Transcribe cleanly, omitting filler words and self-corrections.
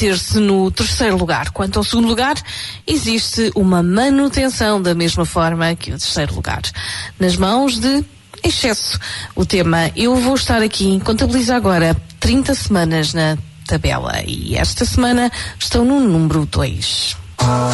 ter-se no terceiro lugar. Quanto ao segundo lugar, existe uma manutenção da mesma forma que o terceiro lugar. Nas mãos de excesso. O tema, eu vou estar aqui, contabilizo agora 30 semanas na tabela e esta semana estão no número 2.